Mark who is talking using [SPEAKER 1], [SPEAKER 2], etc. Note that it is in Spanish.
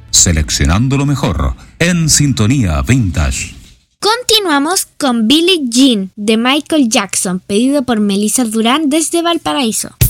[SPEAKER 1] seleccionando lo mejor en Sintonía Vintage.
[SPEAKER 2] Continuamos con Billie Jean de Michael Jackson, pedido por Melissa Durán desde Valparaíso.